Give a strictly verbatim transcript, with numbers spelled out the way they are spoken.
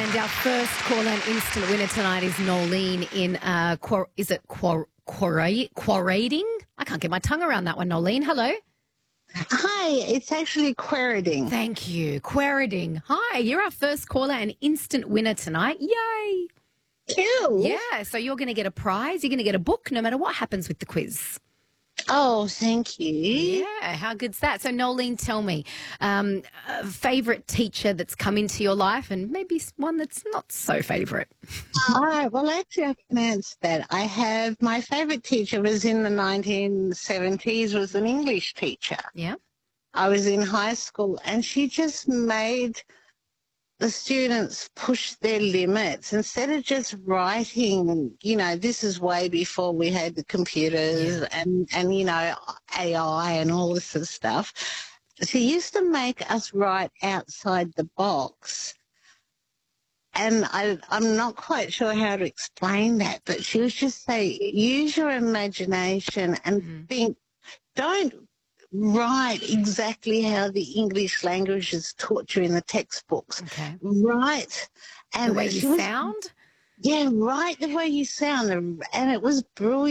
And our first caller and instant winner tonight is Nolene in, uh, Quar- is it Quar- Quarra- Quarrading? I can't get my tongue around that one, Nolene. Hello. Hi, it's actually Quarrading. Thank you. Quarrading. Hi, you're our first caller and instant winner tonight. Yay. Cool. Yeah, so you're going to get a prize. You're going to get a book no matter what happens with the quiz. Oh, thank you. Yeah, how good's that? So, Nolene, tell me, um, a favourite teacher that's come into your life and maybe one that's not so favourite. All right, well, actually, I can answer that. I have, my favourite teacher was in the nineteen seventies, was an English teacher. Yeah. I was in high school, and she just made the students push their limits instead of just writing, you know, this is way before we had the computers Yeah. and, and, you know, A I and all this sort of stuff. She used to make us write outside the box. And I, I'm not quite sure how to explain that, but she was just say, use your imagination and Mm-hmm. think, don't write exactly how the English language is taught you in the textbooks. Okay. Write. And The way she you was, sound? yeah, write the way you sound. And it was brilliant.